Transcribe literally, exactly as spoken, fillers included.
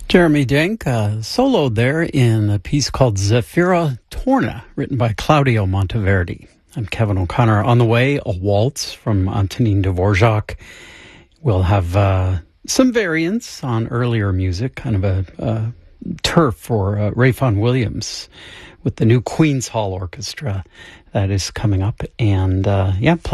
Jeremy Denk uh, soloed there in a piece called Zafira Torna, written by Claudio Monteverdi. I'm Kevin O'Connor. On the way, a waltz from Antonin Dvorak. We'll have uh, some variants on earlier music, kind of a, a turf for uh, Ray Vaughan Williams with the new Queen's Hall Orchestra that is coming up. And uh, yeah,